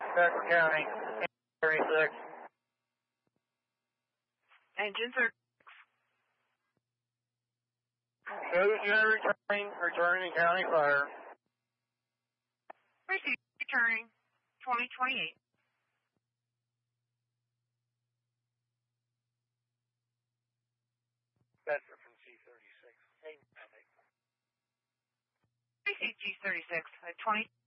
Bedford County, 36. Engine 36. Returning County Fire. Received, returning 2028. Bedford from C36. Received G36 at 20.